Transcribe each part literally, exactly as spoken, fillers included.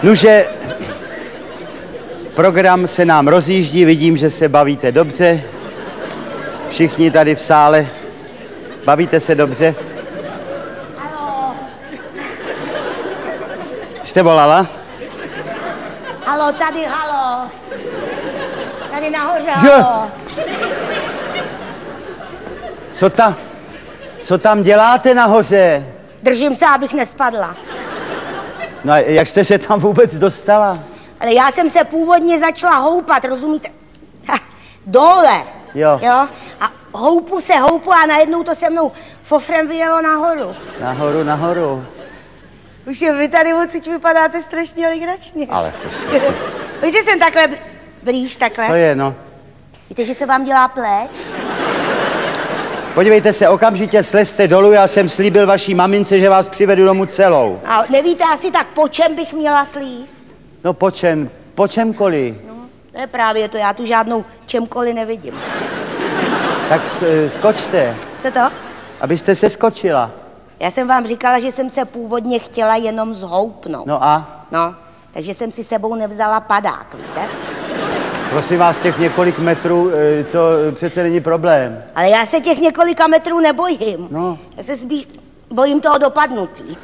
Nuže, program se nám rozjíždí, vidím, že se bavíte dobře. Všichni tady v sále. Bavíte se dobře? Haló. Jste volala? Haló, tady, haló. Tady nahoře, Je. haló. Co ta, co tam děláte nahoře? Držím se, abych nespadla. No a jak jste se tam vůbec dostala? Ale já jsem se původně začala houpat, rozumíte? Ha, dole. Jo. Jo? A houpu se houpu a najednou to se mnou fofrem vyjelo nahoru. Nahoru, nahoru. Už je vy tady odsud vypadáte strašně legračně. Ale prosím. Víte, jsem takhle bl- blíž, takhle. To je, no. Víte, že se vám dělá pleť? Podívejte se, okamžitě slezte dolů, já jsem slíbil vaší mamince, že vás přivedu domů celou. A nevíte asi tak, po čem bych měla slíst? No po čem? Po čemkoliv. No, to je právě to, já tu žádnou čemkoliv nevidím. Tak s, skočte, Co to? abyste se skočila. Já jsem vám říkala, že jsem se původně chtěla jenom zhoupnout. No a? No, takže jsem si sebou nevzala padák, víte? Prosím vás, těch několik metrů, e, to přece není problém. Ale já se těch několika metrů nebojím. No. Já se spíš bojím toho dopadnutí.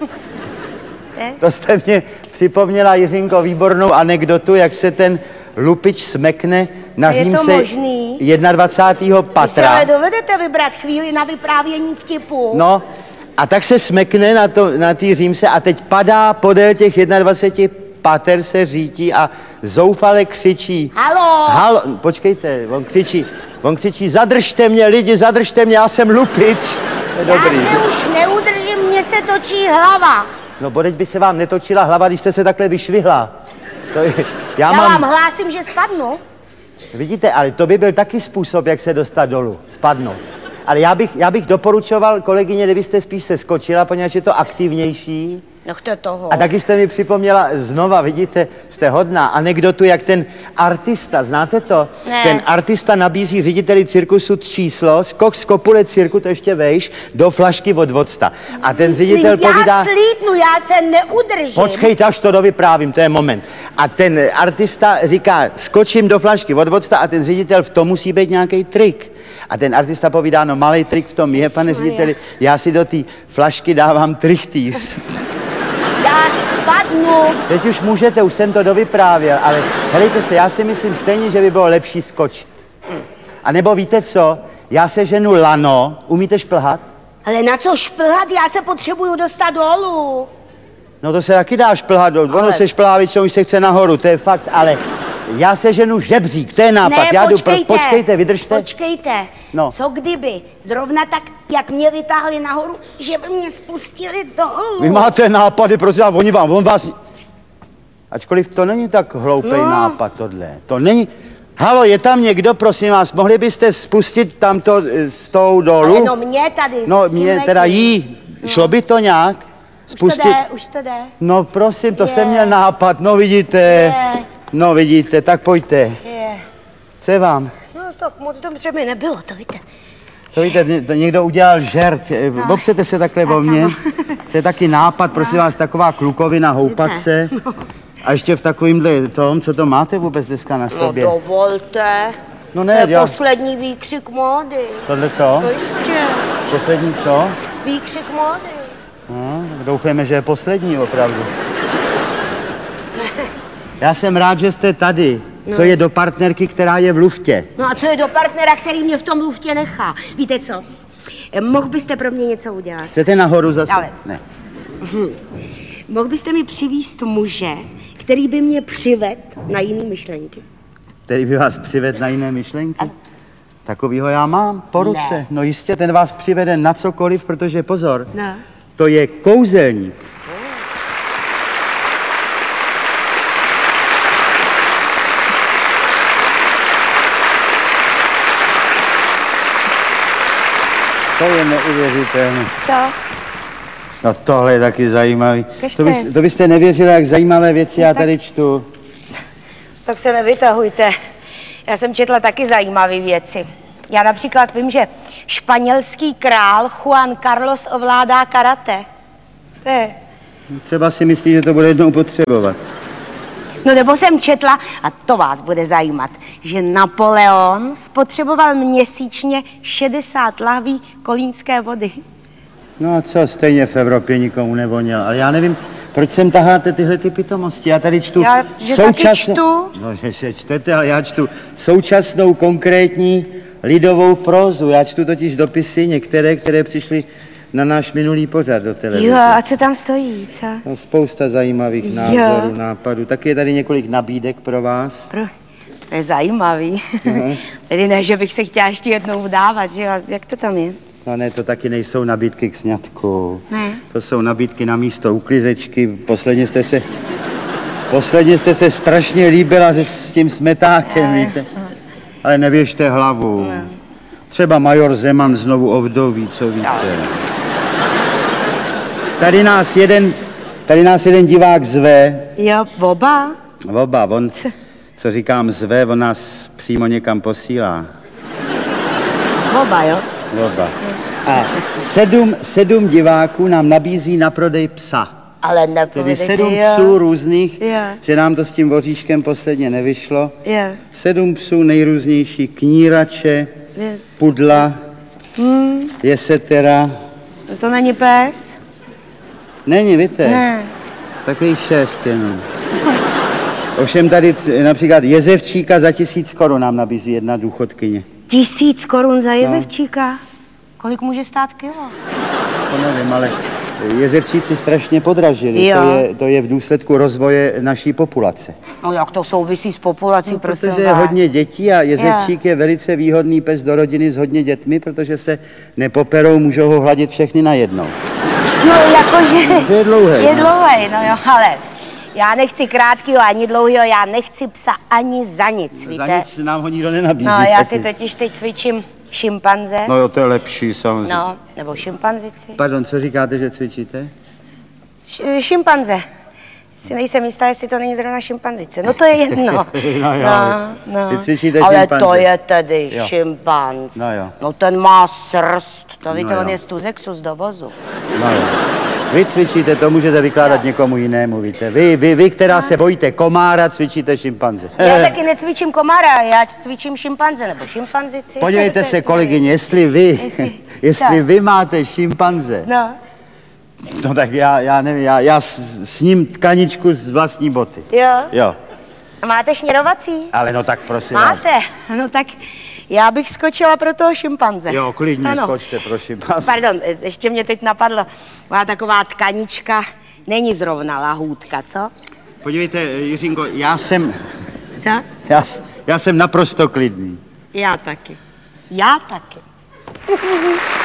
Ne? To jste mě připomněla, Jiřinko, výbornou anekdotu, jak se ten lupič smekne na Je to římse možný? jednadvacátého Vy si patra. ale dovedete vybrat chvíli na vyprávění vtipu. No, a tak se smekne na to, na té římse a teď padá podél těch jednadvaceti pater se řítí a zoufale křičí. Halo! Halo, počkejte, on křičí, on křičí, zadržte mě lidi, zadržte mě, já jsem lupič. To je dobrý. Já se už neudržím, mně se točí hlava. No, bodeď by se vám netočila hlava, když jste se takhle vyšvihla. To je, já, Já mám, vám hlásím, že spadnu. vidíte, ale to by byl taky způsob, jak se dostat dolů, spadnout. Ale já bych, já bych doporučoval, kolegyně, kdybyste spíš se skočila, poněvadž je to aktivnější. Nechte toho. A taky jste mi připomněla znova, vidíte, jste hodná, anekdotu, jak ten artista, znáte to? Ne. Ten artista nabízí řediteli cirkusu číslo, skok z kopule cirku, to ještě vejš, do flašky od vodsta. A ten ředitel já povídá... slítnu, já se neudržím. Počkejte, až to dovyprávím, to je moment. A ten artista říká, skočím do flašky od vodsta a ten ředitel, v tom musí být nějaký trik. A ten artista povídá, no malej trik v tom je, pane řediteli, já si do té flašky dávám trichtýř. Já spadnu. Teď už můžete, už jsem to dovyprávěl, ale helejte se, já si myslím stejně, že by bylo lepší skočit. A nebo víte co, já se ženu lano, umíte šplhat? Ale na co šplhat? Já se potřebuju dostat dolů. No to se taky dá šplhat, ono Ale- se šplhá většinou, když se chce nahoru, to je fakt, ale já se ženu žebřík, to je nápad. Ne, já počkejte. Jdu pro... Počkejte, vydržte. Počkejte. No. Co kdyby? Zrovna tak, jak mě vytáhli nahoru, že by mě spustili dolů. Vy máte nápady, prosím vás, oni vám, on vás... Ačkoliv to není tak hloupý No. nápad tohle, to není... Halo, je tam někdo, prosím vás, mohli byste spustit tamto eh, s tou dolů? Ale no mě tady No, s tím mě letí. teda jí. Šlo by to nějak? Už Spustit? to jde, už to jde. No prosím, to Je. jsem měl nápad, no vidíte. Je. No vidíte, tak pojďte. Je. Co je vám? No tak moc dobře mi nebylo, to víte. To víte, ně- to někdo udělal žert. No. Opřete se takhle o mě. To je taky nápad, prosím vás, taková klukovina, houpat Víte, se. A ještě v takovýmhle tom, co to máte vůbec dneska na No sobě? dovolte. No To ne, je já... poslední výkřik módy. Tohle to? No jistě. Poslední co? Výkřik módy. No, doufejme, že je poslední opravdu. Já jsem rád, že jste tady. Co je do partnerky, která je v luftě? No a co je do partnera, který mě v tom luftě nechá? Víte co? Eh, Mohl byste pro mě něco udělat? Chcete nahoru zase? Ale- Ne. Mohl byste mi přivízt muže, který by mě přived na jiný myšlenky? Který by vás přivedl na jiné myšlenky? Takovýho já mám po ruce. Ne. No jistě, ten vás přivede na cokoliv, protože pozor, No. to je kouzelník. To je neuvěřitelné. Co? No tohle je taky zajímavý. Kažte. To, bys, to byste nevěřila, jak zajímavé věci já tady čtu. Tak se nevytahujte. Já jsem četla taky zajímavé věci. Já například vím, že španělský král Juan Carlos ovládá karate. To je. Třeba si myslí, že to bude jednou potřebovat. No nebo jsem četla, a to vás bude zajímat, že Napoleon spotřeboval měsíčně šedesát lahví kolínské vody. No a co, stejně v Evropě nikomu nevoněl. Ale já nevím, proč sem taháte tyhle ty pitomosti? Já tady čtu Já, že taky čtu. No, že se čtete, ale já čtu současnou konkrétní lidovou prózu. Já čtu totiž dopisy některé, které přišly na náš minulý pořad do televize. Jo, a co tam stojí, co? No, spousta zajímavých Jo. názorů, nápadů. Taky je tady několik nabídek pro vás. Pro... To je zajímavý. Mhm. Tedy ne, že bych se chtěla ještě jednou vdávat, že jo? Jak to tam je? No ne, to taky nejsou nabídky k sňatku. Ne. To jsou nabídky na místo uklizečky. Posledně jste se... Posledně jste se strašně líbila se, s tím smetákem, Ne. víte. Ale nevěžte hlavu. Ne. Třeba major Zeman znovu ovdoví, co víte. Tady nás jeden, tady nás jeden divák zve. Jo, oba? Oba, on, co říkám zve, on nás přímo někam posílá. Oba, jo? Oba. A sedm, sedm diváků nám nabízí na prodej psa. Ale Tedy nepovedete, sedm jo. psů různých, Jo. že nám to s tím voříškem posledně nevyšlo. Jo. Sedm psů nejrůznější, knírače, Jo. pudla, Hmm, jesetera. to není pes? Není, víte? Ne. Takových šest jenom. Ovšem tady c- například jezevčíka za tisíc korun nám nabízí jedna důchodkyně. Tisíc korun za jezevčíka? Kolik může stát kilo? To nevím, ale jezevčíci strašně podražili. Jo. To je, to je v důsledku rozvoje naší populace. No jak to souvisí s populací, prosím Protože je vás? hodně dětí a jezevčík je velice výhodný pes do rodiny s hodně dětmi, protože se nepoperou, můžou ho hladit všechny najednou. Jo, jakože... Že je dlouhej, Je no. dlouhej, no jo, ale já nechci krátkýho ani dlouhýho, já nechci psa ani za nic, víte? Za nic nám ho nikdo nenabízí. No, já taky. si totiž teď cvičím šimpanze. No jo, to je lepší samozřejmě. No, nebo šimpanzici. Pardon, co říkáte, že cvičíte? Š- šimpanze. Si nejsem jistá, jestli to není zrovna šimpanzice. No to je jedno. No jo, no, vy cvičíte ale šimpanze. to je tedy Jo. šimpanz. No jo. No ten má srst. To víte, No on jo. je z Tuzexu z dovozu. No jo. Vy cvičíte, to můžete vykládat někomu jinému, víte. Vy, vy, vy, která se bojíte komára, cvičíte šimpanze. Já taky necvičím komára, já cvičím šimpanze nebo šimpanzici. Podívejte se, kolegyně, jestli vy, Jestli- jestli tak. vy máte šimpanze, No, no tak já, já nevím, já, já s, s ním tkaničku z vlastní boty. jo. Jo, A máte šněrovací? ale no tak prosím vás. Máte? No tak já bych skočila pro toho šimpanze. Jo, klidně Ano. skočte, prosím vás. Pardon, ještě mě teď napadlo. Má taková tkanička, není zrovna lahůdka, co? Podívejte, Jiřinko, já jsem, Co? já, s- já jsem naprosto klidný. Já taky. Já taky.